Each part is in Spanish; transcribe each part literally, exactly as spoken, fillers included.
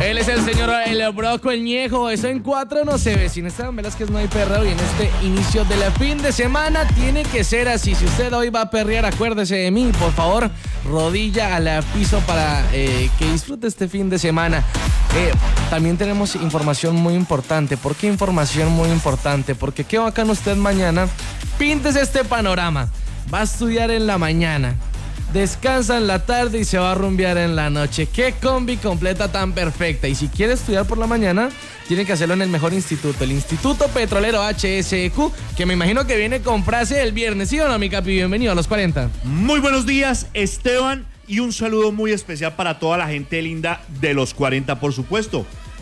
Él es el señor El Broco, el Ñejo. Eso en cuatro no se ve. Sin Esteban Velázquez no hay perreo. Y en este inicio del fin de semana tiene que ser así. Si usted hoy va a perrear, acuérdese de mí. Por favor, rodilla al piso para eh, que disfrute este fin de semana. Eh, también tenemos información muy importante. ¿Por qué información muy importante? Porque qué bacán usted mañana. Píntese este panorama. Va a estudiar en la mañana, descansa en la tarde y se va a rumbear en la noche. ¡Qué combi completa tan perfecta! Y si quiere estudiar por la mañana, tiene que hacerlo en el mejor instituto, el Instituto Petrolero H S E Q, que me imagino que viene con frase el viernes. ¿Sí o no, mi capi? Bienvenido a los cuarenta. Muy buenos días, Esteban, y un saludo muy especial para toda la gente linda de los cuarenta, por supuesto.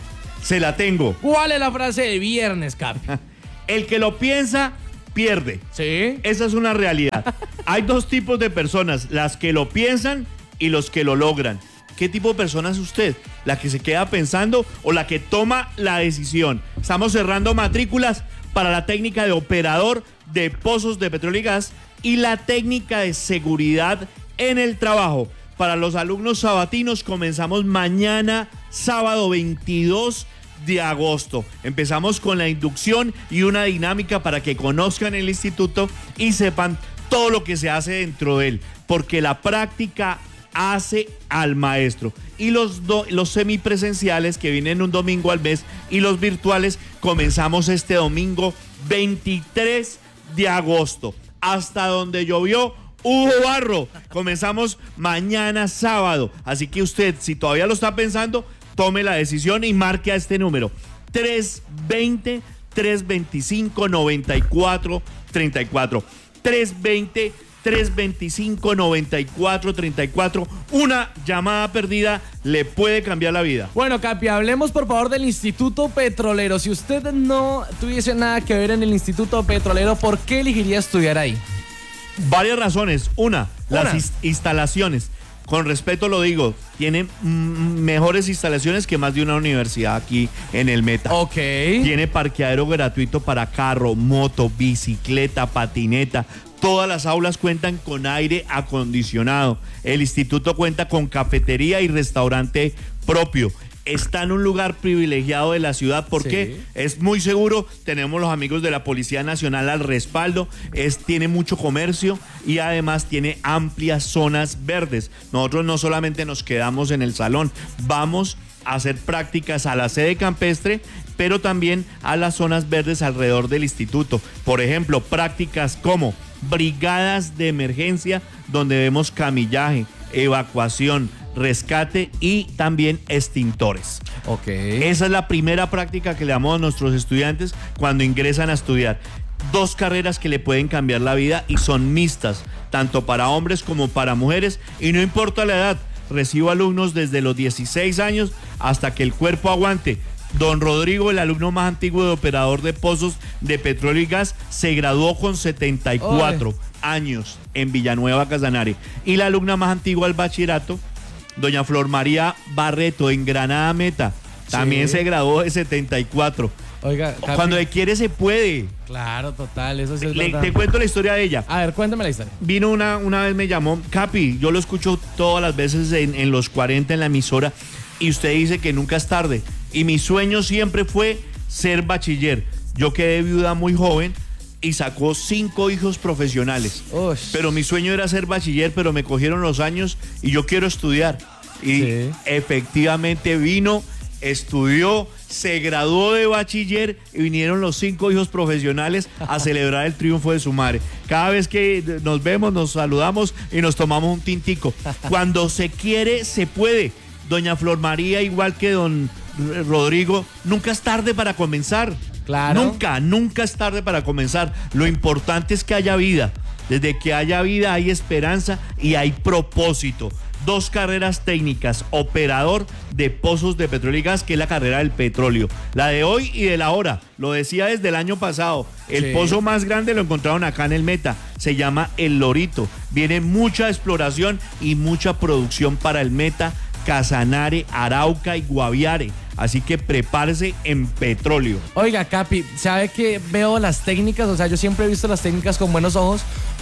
Se la tengo. ¿Cuál es la frase de viernes, capi? El que lo piensa, pierde. Sí. Esa es una realidad. Hay dos tipos de personas, las que lo piensan y los que lo logran. ¿Qué tipo de persona es usted? ¿La que se queda pensando o la que toma la decisión? Estamos cerrando matrículas para la técnica de operador de pozos de petróleo y gas y la técnica de seguridad en el trabajo. Para los alumnos sabatinos comenzamos mañana, sábado veintidós de agosto. Empezamos con la inducción y una dinámica para que conozcan el instituto y sepan todo lo que se hace dentro de él, porque la práctica hace al maestro. Y los, do, los semipresenciales que vienen un domingo al mes y los virtuales comenzamos este domingo veintitrés de agosto. Hasta donde llovió hubo barro. Comenzamos mañana sábado. Así que usted, si todavía lo está pensando, tome la decisión y marque a este número tres veinte, tres veinticinco, noventa y cuatro treinta y cuatro. tres veinte, tres veinticinco, noventa y cuatro treinta y cuatro. Una llamada perdida le puede cambiar la vida. Bueno, Capi, hablemos por favor del Instituto Petrolero. Si usted no tuviese nada que ver en el Instituto Petrolero, ¿por qué elegiría estudiar ahí? Varias razones. Una, Una. las is- instalaciones. Con respeto lo digo, tiene mm, mejores instalaciones que más de una universidad aquí en el Meta. Ok. Tiene parqueadero gratuito para carro, moto, bicicleta, patineta. Todas las aulas cuentan con aire acondicionado. El instituto cuenta con cafetería y restaurante propio. Está en un lugar privilegiado de la ciudad porque Sí. es muy seguro. Tenemos los amigos de la Policía Nacional al respaldo. Es, tiene mucho comercio y además tiene amplias zonas verdes. Nosotros no solamente nos quedamos en el salón, vamos a hacer prácticas a la sede campestre, pero también a las zonas verdes alrededor del instituto. Por ejemplo, prácticas como brigadas de emergencia, donde vemos camillaje, evacuación, rescate y también extintores. Ok. Esa es la primera práctica que le damos a nuestros estudiantes cuando ingresan a estudiar. Dos carreras que le pueden cambiar la vida y son mixtas, tanto para hombres como para mujeres, y no importa la edad. Recibo alumnos desde los dieciséis años hasta que el cuerpo aguante. Don Rodrigo, el alumno más antiguo de operador de pozos de petróleo y gas, se graduó con setenta y cuatro Oye. años en Villanueva, Casanare. Y la alumna más antigua del bachillerato, doña Flor María Barreto, en Granada Meta, también Sí. se graduó de setenta y cuatro. Oiga, Capi. Cuando se quiere se puede. Claro, total, eso sí es Le- verdad. te cuento la historia de ella. A ver, cuéntame la historia. Vino una, una vez me llamó, Capi, yo lo escucho todas las veces en, en los cuarenta en la emisora y usted dice que nunca es tarde. Y mi sueño siempre fue ser bachiller. Yo quedé viuda muy joven y sacó cinco hijos profesionales. Ush. Pero mi sueño era ser bachiller, pero me cogieron los años y yo quiero estudiar. Y Sí. efectivamente vino, estudió, se graduó de bachiller y vinieron los cinco hijos profesionales a celebrar el triunfo de su madre. Cada vez que nos vemos, nos saludamos y nos tomamos un tintico. Cuando se quiere, se puede. Doña Flor María, igual que don Rodrigo, nunca es tarde para comenzar. Claro. Nunca, nunca es tarde para comenzar. Lo importante es que haya vida. Desde que haya vida hay esperanza y hay propósito. Dos carreras técnicas, operador de pozos de petróleo y gas, que es la carrera del petróleo. La de hoy y de la hora, lo decía desde el año pasado. El Sí. pozo más grande lo encontraron acá en el Meta, se llama El Lorito. Viene mucha exploración y mucha producción para el Meta, Casanare, Arauca y Guaviare. Así que prepárese en petróleo. Oiga, Capi, ¿sabe que veo las técnicas? O sea, yo siempre he visto las técnicas con buenos ojos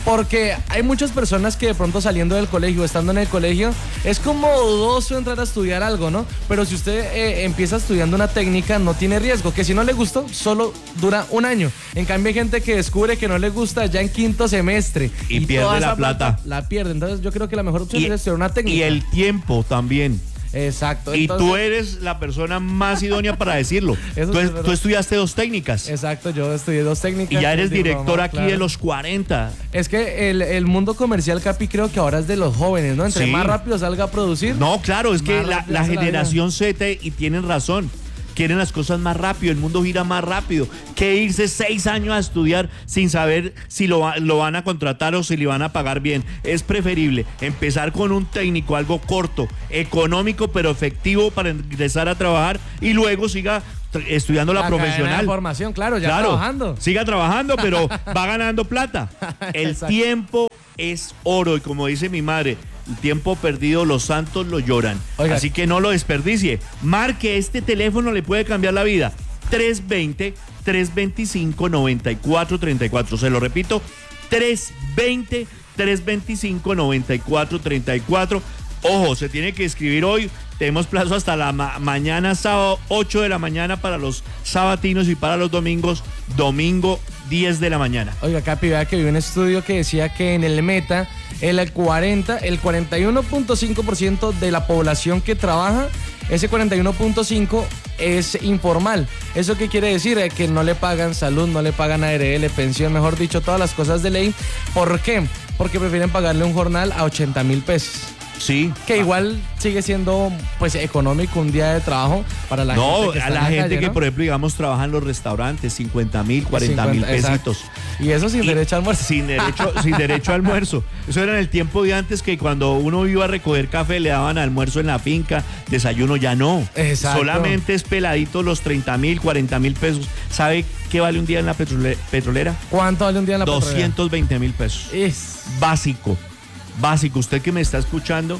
Porque hay muchas personas que de pronto saliendo del colegio, estando en el colegio, es como dudoso entrar a estudiar algo, ¿no? Pero si usted eh, empieza estudiando una técnica, no tiene riesgo, que si no le gustó, solo dura un año. En cambio hay gente que descubre que no le gusta ya en quinto semestre. Y, y pierde la plata. La pierde, entonces yo creo que la mejor opción y, es estudiar una técnica. Y el tiempo también. Exacto. Y entonces, tú eres la persona más idónea para decirlo. Tú, sí tú estudiaste dos técnicas. Exacto, yo estudié dos técnicas. Y ya eres director mamá, aquí claro. de los cuarenta. Es que el, el mundo comercial, Capi, creo que ahora es de los jóvenes, ¿no? Entre sí. más rápido salga a producir. No, claro, es que la, la generación la Z, y tienen razón, quieren las cosas más rápido, el mundo gira más rápido, que irse seis años a estudiar sin saber si lo, lo van a contratar o si le van a pagar bien. Es preferible empezar con un técnico, algo corto, económico, pero efectivo para ingresar a trabajar y luego siga estudiando la, la profesional. De formación, claro, ya claro, trabajando. Siga trabajando, pero va ganando plata. El tiempo es oro y como dice mi madre, el tiempo perdido los santos lo lloran. Oiga. Así que no lo desperdicie. Marque este teléfono, le puede cambiar la vida. tres veinte, tres veinticinco, noventa y cuatro treinta y cuatro. Se lo repito, tres veinte, tres veinticinco, noventa y cuatro treinta y cuatro. Ojo, se tiene que escribir hoy. Tenemos plazo hasta la ma- mañana, sábado, ocho de la mañana para los sabatinos y para los domingos, domingo, diez de la mañana. Oiga, Capi, vea que vi un estudio que decía que en el Meta, el cuarenta, el cuarenta y uno punto cinco por ciento de la población que trabaja, ese cuarenta y uno punto cinco es informal. ¿Eso qué quiere decir? Eh, que no le pagan salud, no le pagan A R L, pensión, mejor dicho, todas las cosas de ley. ¿Por qué? Porque prefieren pagarle un jornal a ochenta mil pesos. Sí. Que igual sigue siendo pues económico un día de trabajo para la no, gente que está a la, en la gente calle, que ¿no? por ejemplo digamos trabaja en los restaurantes, cincuenta mil, cuarenta mil pesitos. Y eso sin y derecho a almuerzo. Sin derecho, sin derecho a almuerzo. Eso era en el tiempo de antes, que cuando uno iba a recoger café le daban almuerzo en la finca, desayuno ya no. Exacto. Solamente es peladito los treinta mil, cuarenta mil pesos. ¿Sabe qué vale un día en la petrolera? ¿Cuánto vale un día en la petrolera? doscientos veinte mil pesos. Es básico. Básico. Usted que me está escuchando,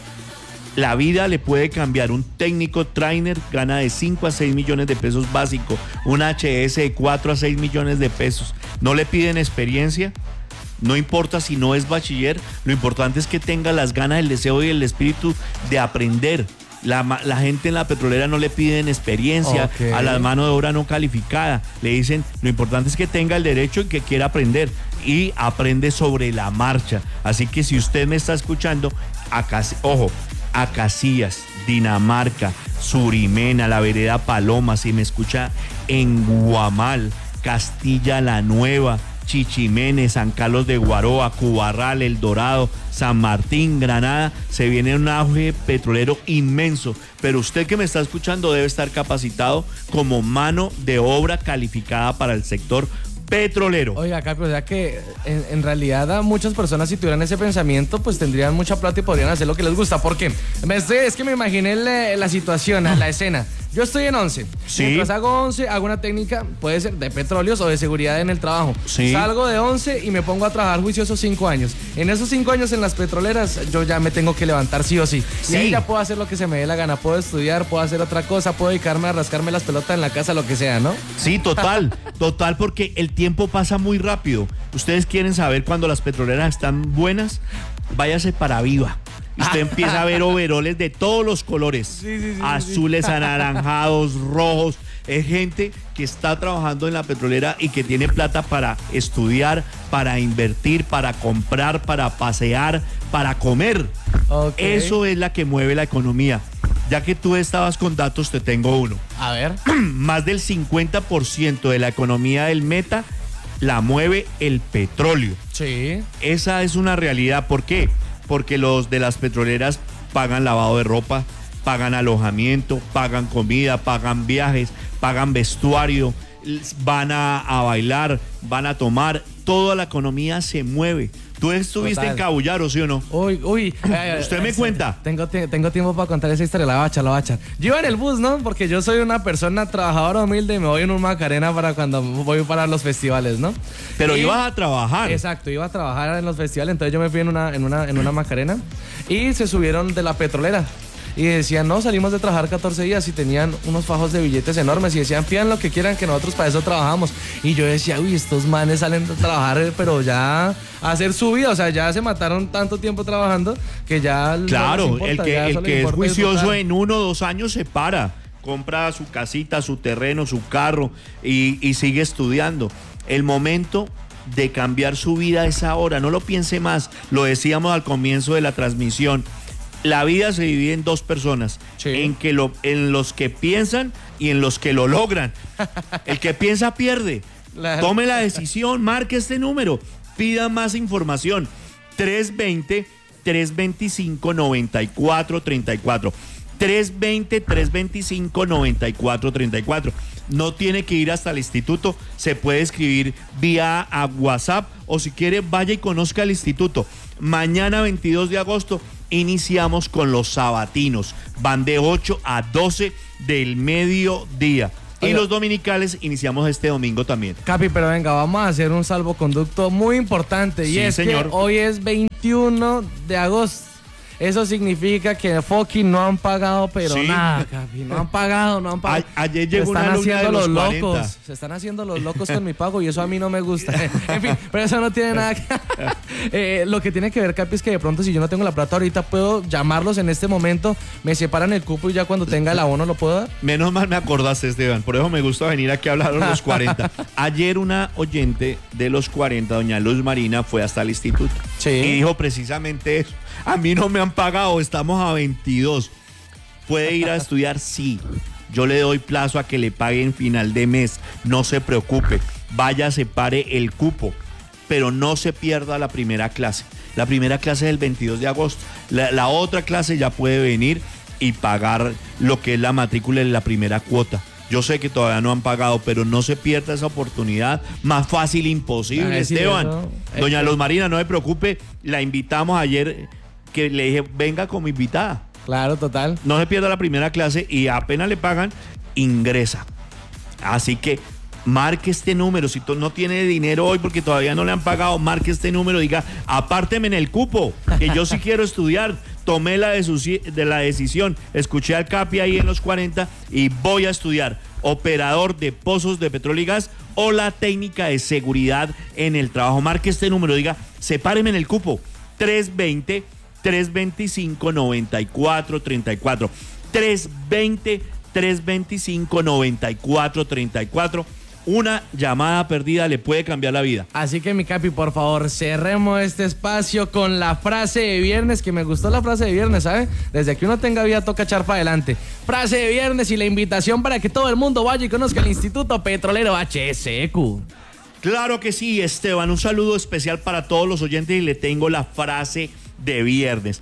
la vida le puede cambiar. Un técnico trainer gana de cinco a seis millones de pesos básico. Un H S de cuatro a seis millones de pesos. No le piden experiencia. No importa si no es bachiller. Lo importante es que tenga las ganas, el deseo y el espíritu de aprender. La, la gente en la petrolera no le piden experiencia, okay, a la mano de obra no calificada. Le dicen, lo importante es que tenga el derecho y que quiera aprender. Y aprende sobre la marcha. Así que si usted me está escuchando, acá, ojo, a Casillas, Dinamarca, Surimena, la vereda Paloma, si me escucha en Guamal, Castilla la Nueva, Chichimene, San Carlos de Guaroa, Cubarral, El Dorado, San Martín, Granada, se viene un auge petrolero inmenso, pero usted que me está escuchando debe estar capacitado como mano de obra calificada para el sector petrolero. Oiga, Capi, o sea que en, en realidad a muchas personas, si tuvieran ese pensamiento, pues tendrían mucha plata y podrían hacer lo que les gusta. ¿Por qué? Es que me imaginé la, la situación, la escena. Yo estoy en once. Sí. Mientras hago once, hago una técnica, puede ser de petróleos o de seguridad en el trabajo. Sí. Salgo de once y me pongo a trabajar juiciosos cinco años. En esos cinco años en las petroleras, yo ya me tengo que levantar sí o sí. Sí. Y ahí ya puedo hacer lo que se me dé la gana. Puedo estudiar, puedo hacer otra cosa, puedo dedicarme a rascarme las pelotas en la casa, lo que sea, ¿no? Sí, total, total, porque el tiempo pasa muy rápido. Ustedes quieren saber cuando las petroleras están buenas, váyase para Viva. Usted empieza a ver overoles de todos los colores, sí, sí, sí, azules, sí. anaranjados, rojos. Es gente que está trabajando en la petrolera y que tiene plata para estudiar, para invertir, para comprar, para pasear, para comer. Okay. Eso es la que mueve la economía. Ya que tú estabas con datos, te tengo uno. A ver. Más del cincuenta por ciento de la economía del Meta la mueve el petróleo. Sí. Esa es una realidad. ¿Por qué? Porque los de las petroleras pagan lavado de ropa, pagan alojamiento, pagan comida, pagan viajes, pagan vestuario, van a, a bailar, van a tomar. Toda la economía se mueve. ¿Tú estuviste Total. en Cabullaro, sí o no? Uy, uy. Eh, ¿Usted me cuenta? Tengo, tengo tiempo para contar esa historia, la voy a echar, la voy a echar. Yo iba en el bus, ¿no? Porque yo soy una persona trabajadora humilde y me voy en un Macarena para cuando voy para los festivales, ¿no? Pero y, ibas a trabajar. Exacto, iba a trabajar en los festivales, entonces yo me fui en una, en una, en una Macarena y se subieron de la petrolera. y decían, no, salimos de trabajar catorce días y tenían unos fajos de billetes enormes y decían, pidan lo que quieran que nosotros para eso trabajamos. Y yo decía, uy, estos manes salen de trabajar, pero ya a hacer su vida, o sea, ya se mataron tanto tiempo trabajando que ya... Claro, no les importa, el que, el que es juicioso disfrutar. en uno o dos años se para, compra su casita, su terreno, su carro y, y sigue estudiando. El momento de cambiar su vida es ahora, no lo piense más, lo decíamos al comienzo de la transmisión. La vida se divide en dos personas, Sí. en, que lo, en los que piensan y en los que lo logran. El que piensa pierde. Claro. Tome la decisión, marque este número, pida más información. tres dos cero, tres dos cinco, nueve cuatro tres cuatro. tres dos cero, tres dos cinco, nueve cuatro tres cuatro. No tiene que ir hasta el instituto, se puede escribir vía a WhatsApp o si quiere vaya y conozca el instituto. Mañana veintidós de agosto iniciamos con los sabatinos, van de ocho a doce del mediodía. Y Oiga. los dominicales iniciamos este domingo también. Capi, pero venga, vamos a hacer un salvoconducto muy importante. Y Sí, es señor. que hoy es veintiuno de agosto. Eso significa que fucking no han pagado, pero Sí. nada, Capi. No han pagado, no han pagado. A- ayer Se llegó una están alumna de haciendo los los cuarenta. locos. Se están haciendo los locos con mi pago y eso a mí no me gusta. En fin, pero eso no tiene nada que... Eh, lo que tiene que ver, Capi, es que de pronto si yo no tengo la plata ahorita puedo llamarlos en este momento, me separan el cupo y ya cuando tenga el abono lo puedo dar. Menos mal me acordaste, Esteban. Por eso me gusta venir aquí a hablar de los cuarenta. Ayer una oyente de los cuarenta, doña Luz Marina, fue hasta el instituto. Sí. Y dijo precisamente eso. A mí no me han pagado, estamos a veintidós. ¿Puede ir a estudiar? Sí. Yo le doy plazo a que le paguen final de mes. No se preocupe. Vaya, separe el cupo. Pero no se pierda la primera clase. La primera clase es el veintidós de agosto. La, la otra clase ya puede venir y pagar lo que es la matrícula en la primera cuota. Yo sé que todavía no han pagado, pero no se pierda esa oportunidad. Más fácil imposible, Ah, sí, Esteban. eso. Doña Es que- Luz Marina, no se preocupe. La invitamos ayer, que le dije, venga como invitada. Claro, total. No se pierda la primera clase y apenas le pagan, ingresa. Así que marque este número. Si tú no tiene dinero hoy porque todavía no le han pagado, marque este número. Diga, apárteme en el cupo, que yo sí quiero estudiar. Tomé la, de, su, de la decisión. Escuché al Capi ahí en los cuarenta y voy a estudiar. Operador de pozos de petróleo y gas o la técnica de seguridad en el trabajo. Marque este número. Diga, sepáreme en el cupo. tres dos cero, tres dos cinco, nueve cuatro tres cuatro. tres dos cero, tres dos cinco, nueve cuatro tres cuatro. Una llamada perdida le puede cambiar la vida. Así que mi Capi, por favor, cerremos este espacio con la frase de viernes, que me gustó la frase de viernes, ¿sabe? Desde que uno tenga vida toca echar para adelante. Frase de viernes y la invitación para que todo el mundo vaya y conozca el Instituto Petrolero H S E Q. Claro que sí, Esteban. Un saludo especial para todos los oyentes y le tengo la frase de viernes.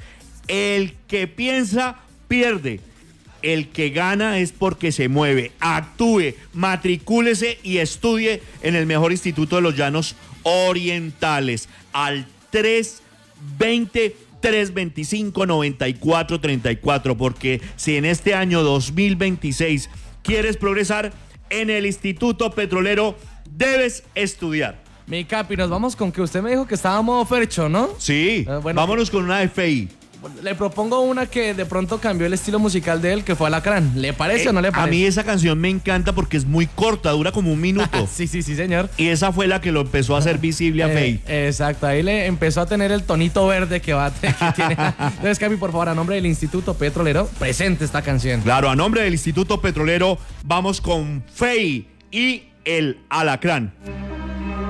El que piensa, pierde. El que gana es porque se mueve. Actúe, matricúlese y estudie en el mejor instituto de los Llanos Orientales. Al tres veinte, tres veinticinco, noventa y cuatro treinta y cuatro. Porque si en este año dos mil veintiséis quieres progresar, en el Instituto Petrolero debes estudiar. Mi Capi, nos vamos con que usted me dijo que estaba a modo Fercho, ¿no? Sí, Eh, bueno, vámonos con una F I. Le propongo una que de pronto cambió el estilo musical de él, que fue Alacrán. ¿Le parece o no le Eh, parece? A mí esa canción me encanta porque es muy corta, dura como un minuto. Sí, sí, sí, señor. Y esa fue la que lo empezó a hacer visible a Eh, Fey. exacto, ahí le empezó a tener el tonito verde que va a tener. Que tiene. Entonces, Capi, por favor, a nombre del Instituto Petrolero, presente esta canción. Claro, a nombre del Instituto Petrolero, vamos con Fey y el Alacrán.